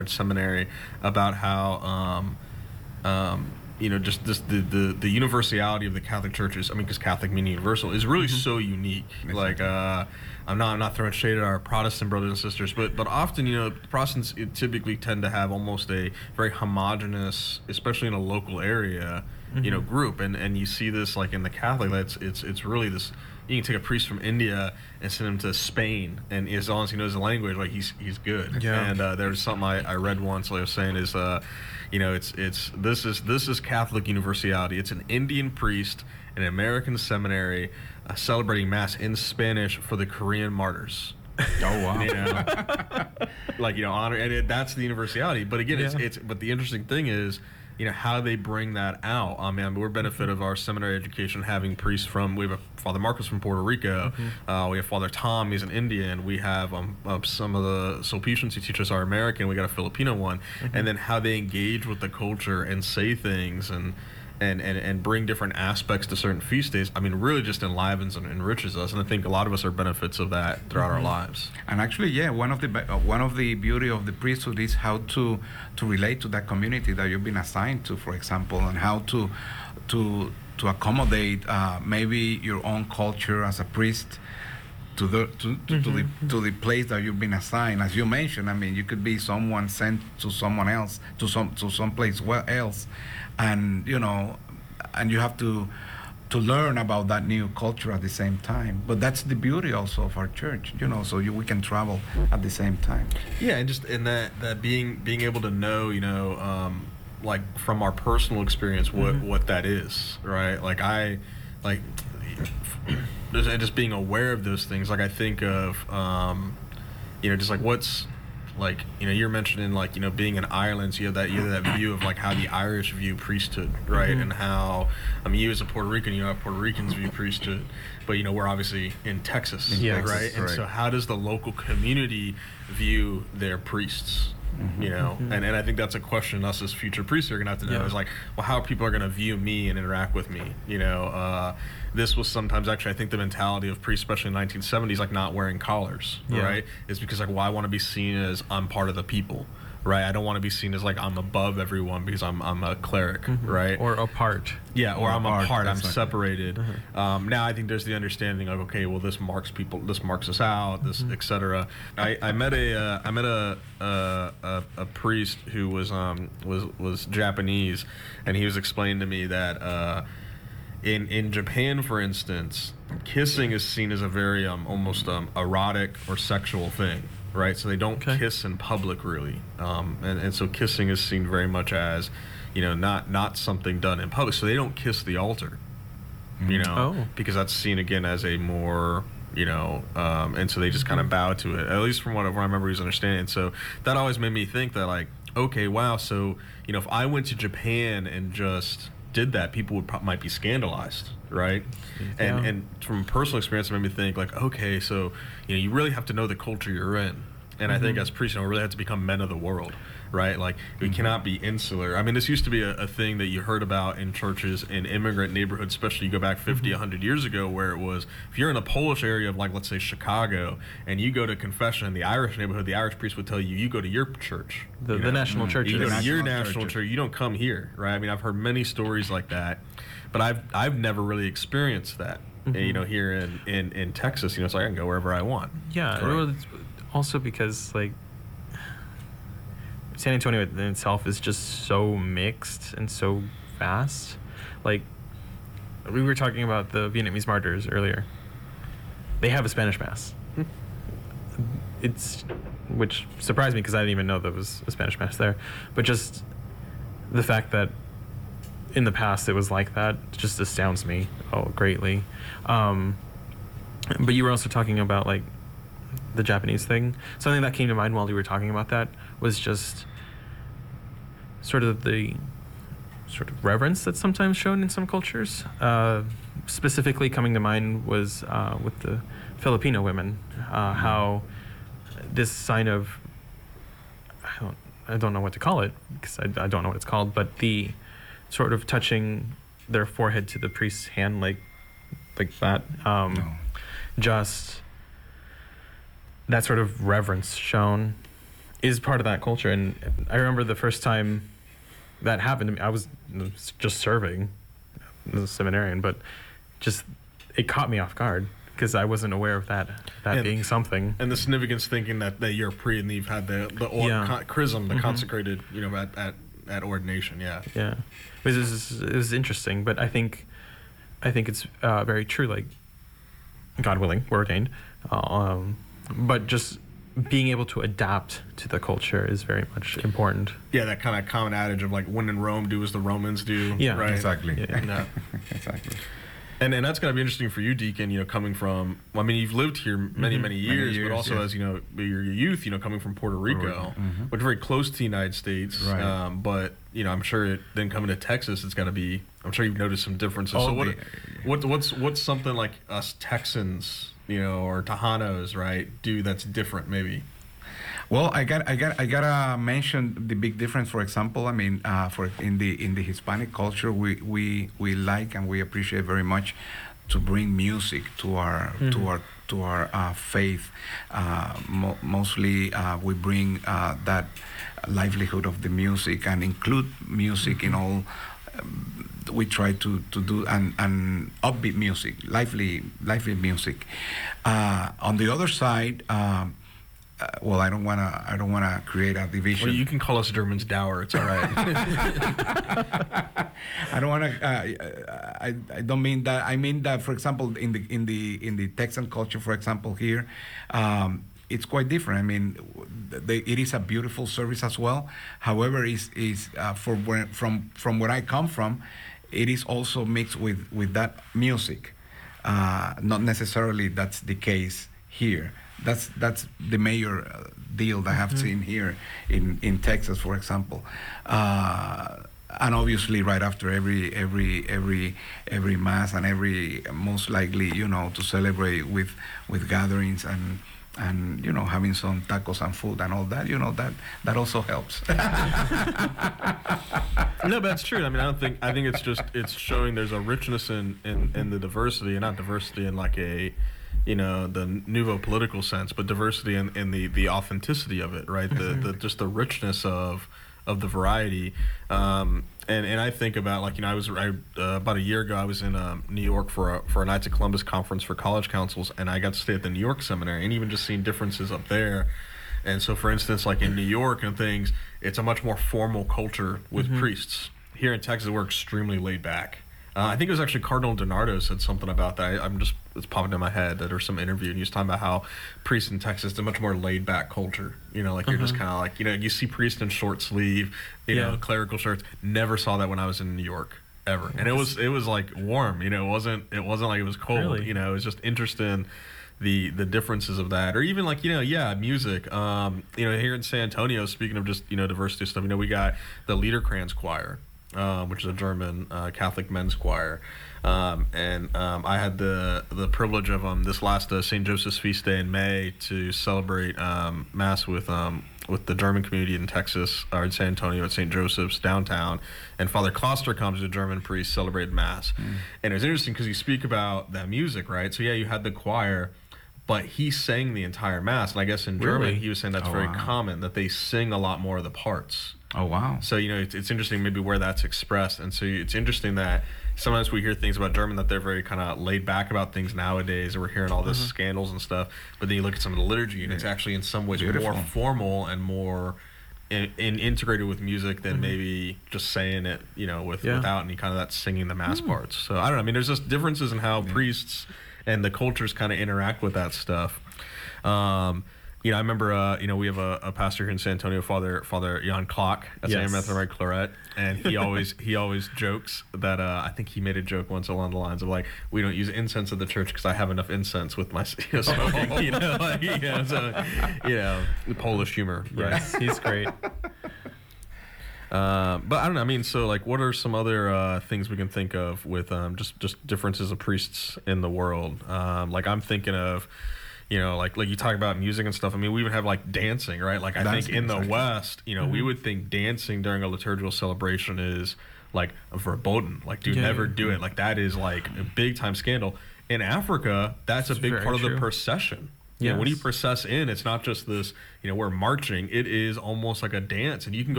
seminary about how just the universality of the Catholic Church is, I mean, because Catholic meaning universal, is really so unique. Like, I'm not throwing shade at our Protestant brothers and sisters, but often, Protestants typically tend to have almost a very homogenous, especially in a local area, group, and you see this like in the Catholic. It's really this. You can take a priest from India and send him to Spain, and as long as he knows the language, like he's good. Yeah. And there's something I read once. Like I was saying is, this is Catholic universality. It's an Indian priest, an American seminary, celebrating mass in Spanish for the Korean martyrs. Oh wow! Honor, and that's the universality. But again, Yeah. but the interesting thing is, how they bring that out. I mean, we're benefit of our seminary education having priests from. We have Father Marcos from Puerto Rico. We have Father Tom. He's an Indian. We have some of the Sulpicians who teach us are American. We got a Filipino one, and then how they engage with the culture and say things and bring different aspects to certain feast days. I mean, really just enlivens and enriches us, and I think a lot of us are benefits of that throughout our lives. And actually, one of the beauty of the priesthood is how to relate to that community that you've been assigned to, for example, and how to accommodate maybe your own culture as a priest to the place that you've been assigned. As you mentioned, I mean, you could be someone sent to someone else, to some place else, and and you have to learn about that new culture at the same time. But that's the beauty also of our church, so we can travel at the same time. Yeah, and just in that being able to know, like from our personal experience, what that is, right? Just being aware of those things. Like I think of, just like what's like, you're mentioning like, being in Ireland, so you have that view of like how the Irish view priesthood, right? And how, you as a Puerto Rican, how Puerto Ricans view priesthood, but we're obviously in Texas, right? And so how does the local community view their priests? And I think that's a question us as future priests are gonna have to know is like, well, how people are gonna view me and interact with me. This was sometimes actually, I think the mentality of priests, especially in the 1970s, like not wearing collars, right? Is because like, well, I want to be seen as I'm part of the people, right? I don't want to be seen as like I'm above everyone because I'm a cleric, right? Or apart. Yeah, or I'm apart. I'm exactly. separated. Now I think there's the understanding of, okay, well, this marks people, this marks us out, this etc. I met a priest who was Japanese, and he was explaining to me that in Japan, for instance, kissing is seen as a very almost erotic or sexual thing, right? So they don't kiss in public really, and so kissing is seen very much as, not something done in public. So they don't kiss the altar, because that's seen again as a more, and so they just kind of bow to it. At least from what I remember he was understanding. So that always made me think that like, okay, wow. So if I went to Japan and just did that, people might be scandalized, right? And from personal experience, it made me think like, okay, so you really have to know the culture you're in, and I think as priests, we really have to become men of the world, right? Like we cannot be insular. I mean, this used to be a thing that you heard about in churches in immigrant neighborhoods, especially you go back 50, 100 years ago, where it was, if you're in a Polish area of like, let's say Chicago, and you go to confession in the Irish neighborhood, the Irish priest would tell you, you go to your church. The national churches. You go to your national church. You don't come here, right? I mean, I've heard many stories like that, but I've never really experienced that. Here in Texas, so I can go wherever I want. Yeah, well, it's also because like San Antonio in itself is just so mixed and so vast. Like we were talking about the Vietnamese martyrs earlier. They have a Spanish mass. Which surprised me because I didn't even know there was a Spanish mass there. But just the fact that in the past it was like that just astounds me greatly. But you were also talking about like the Japanese thing. Something that came to mind while you were talking about that was just sort of the reverence that's sometimes shown in some cultures. Specifically coming to mind was with the Filipino women, how this sign of, I don't know what to call it because I don't know what it's called, but the sort of touching their forehead to the priest's hand like that, just that sort of reverence shown is part of that culture. And I remember the first time that happened to me, I was just serving as a seminarian, but just it caught me off guard because I wasn't aware of that being something. And the significance thinking that you're a priest and you've had the chrism, the consecrated, at ordination. Yeah. Yeah. It was interesting, but I think it's very true. Like, God willing, we're ordained, but just being able to adapt to the culture is very much important. Yeah, that kind of common adage of like, when in Rome, do as the Romans do. Yeah, right? Exactly. Yeah. Exactly. And that's going to be interesting for you, Deacon, coming from, I mean, you've lived here many years, but also yes. as, your youth, coming from Puerto Rico, which is very close to the United States. Right. But, I'm sure then coming to Texas, it's got to be, I'm sure you've noticed some differences. So what's something like us Texans, or Tejanos, right, do that's different maybe? Well, I gotta mention the big difference. For example, I mean, in the Hispanic culture, we like and we appreciate very much to bring music to our faith. Mostly, we bring that livelihood of the music and include music in all. We try to do and upbeat music, lively music. On the other side. Well, I don't wanna create a division. Well, you can call us Germans dour. It's all right. I don't wanna. I don't mean that. I mean that, for example, in the Texan culture, for example, here, it's quite different. I mean, it is a beautiful service as well. However, from where I come from, it is also mixed with that music. Not necessarily that's the case here. That's the major deal that I have seen here in Texas, for example, and obviously right after every mass and every most likely to celebrate with gatherings and having some tacos and food and all that that also helps. No, but that's true. I mean, I think it's showing there's a richness in the diversity, and not diversity in like a the nouveau political sense, but diversity in the authenticity of it, right? The just the richness of the variety. And I think about like I was about a year ago I was in New York for a Knights of Columbus conference for college councils, and I got to stay at the New York Seminary, and even just seeing differences up there. And so, for instance, like in New York and things, it's a much more formal culture with priests. Here in Texas, we're extremely laid back. I think it was actually Cardinal DiNardo said something about that. It's popping in my head that there's some interview, and he was talking about how priests in Texas, they're much more laid back culture. Like you're just kind of like, you see priests in short sleeve, clerical shirts. Never saw that when I was in New York ever. And it was like warm, it wasn't like it was cold. Really? It was just interesting the differences of that. Or even like, music. Here in San Antonio, speaking of just, diversity stuff, we got the Liederkranz choir. Which is a German Catholic men's choir, and I had the privilege of this last St. Joseph's feast day in May to celebrate Mass with the German community in Texas, or in San Antonio at St. Joseph's downtown, and Father Kloster comes, a German priest, celebrated Mass, and it was interesting because you speak about that music, right? So yeah, you had the choir, but he sang the entire Mass, and I guess in German he was saying that's very common, that they sing a lot more of the parts. Oh, wow. So, it's interesting maybe where that's expressed. And so it's interesting that sometimes we hear things about German that they're very kind of laid back about things nowadays, or we're hearing all this scandals and stuff. But then you look at some of the liturgy, and it's actually in some ways more formal and more integrated with music than maybe just saying it, without any kind of that singing the Mass parts. So I don't know. I mean, there's just differences in how priests and the cultures kind of interact with that stuff. I remember, we have a pastor here in San Antonio, Father Jan Klock at St. Methodist Right Claret, and he always jokes that I think he made a joke once along the lines of like, we don't use incense at the church because I have enough incense with my smoking, the Polish humor. Yes, he's great. But I don't know. I mean, so like, what are some other things we can think of with just differences of priests in the world? Like I'm thinking of. Like you talk about music and stuff. I mean, we would have like dancing, right? Like I think in the West, we would think dancing during a liturgical celebration is like verboten. Like, dude, never do it. Like that is like a big time scandal. In Africa, that's a big part of the procession. You know, when you Yes. process in, it's not just this, you know, we're marching. It is almost like a dance, and you can go